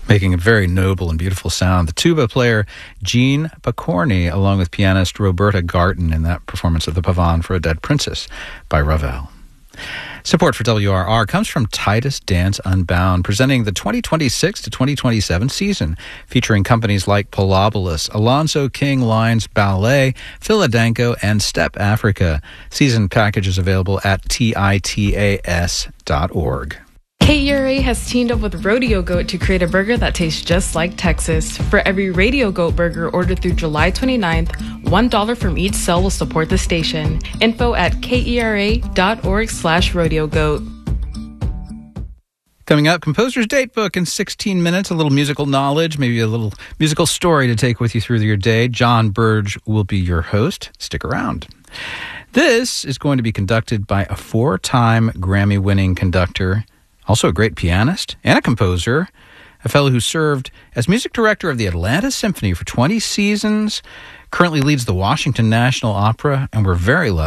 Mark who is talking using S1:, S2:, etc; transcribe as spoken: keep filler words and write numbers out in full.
S1: making a very noble and beautiful sound. The tuba player Jean Pokorny, along with pianist Roberta Garten in that performance of the Pavane for a Dead Princess by Ravel. Support for W R R comes from Titus Dance Unbound, presenting the twenty twenty-six to twenty twenty-seven season, featuring companies like Polobolus, Alonzo King Lines Ballet, Philadanco, and Step Africa. Season packages available at titas dot org.
S2: K E R A has teamed up with Rodeo Goat to create a burger that tastes just like Texas. For every Radio Goat burger ordered through July twenty-ninth, one dollar from each sale will support the station. Info at kera.org slash rodeo goat.
S1: Coming up, Composer's Datebook in sixteen minutes, a little musical knowledge, maybe a little musical story to take with you through your day. John Burge will be your host. Stick around. This is going to be conducted by a four-time Grammy-winning conductor, also a great pianist and a composer, a fellow who served as music director of the Atlanta Symphony for twenty seasons, currently leads the Washington National Opera, and we're very lucky